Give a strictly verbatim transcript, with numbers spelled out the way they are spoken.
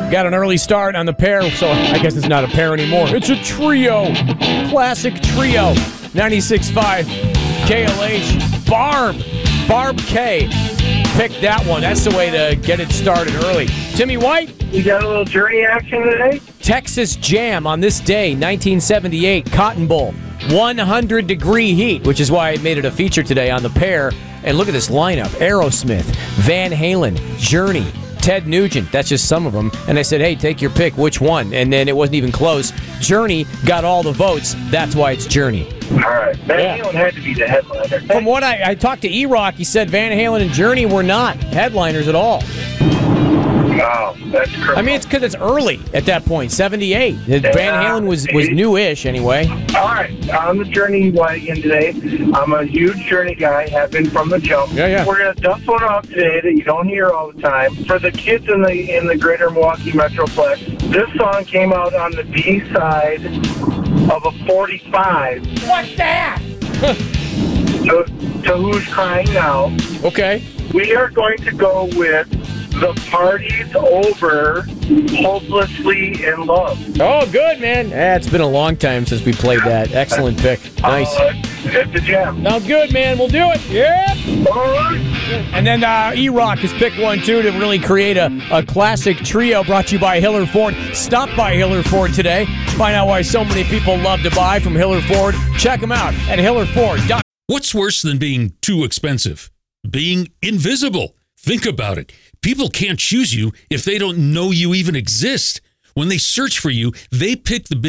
Got an early start on the pair, so I guess it's not a pair anymore. It's a trio. Classic trio. ninety-six point five K L H. Barb. Barb K. Pick that one. That's the way to get it started early. Timmy White. You got a little journey action today? Texas Jam on this day, nineteen seventy-eight, Cotton Bowl. one hundred degree heat, which is why I made it a feature today on the pair. And look at this lineup. Aerosmith, Van Halen, Journey, Ted Nugent. That's just some of them. And I said, hey, take your pick. Which one? And then it wasn't even close. Journey got all the votes. That's why it's Journey. All right. Van Yeah. Halen had to be the headliner. From what I, I talked to E-Rock, he said Van Halen and Journey were not headliners at all. Wow, that's criminal. I mean, it's because it's early at that point, seventy-eight. Van Halen was, was new-ish anyway. All right, on the Journey wagon today, I'm a huge Journey guy, have been from the jump. Yeah, yeah. We're going to dust one off today that you don't hear all the time. For the kids in the in the greater Milwaukee Metroplex, this song came out on the B side of a forty-five. What's that? to, to Who's Crying Now. Okay. We are going to go with The Party's Over, Hopelessly in Love. Oh, good, man. Yeah, it's been a long time since we played that. Excellent pick. Nice. Uh, it's a jam. Sounds good, man. We'll do it. Yep. All right. And then uh, E-Rock has picked one, too, to really create a, a classic trio brought to you by Hiller Ford. Stop by Hiller Ford today. Find out why so many people love to buy from Hiller Ford. Check them out at hiller ford dot com. What's worse than being too expensive? Being invisible. Think about it. People can't choose you if they don't know you even exist. When they search for you, they pick the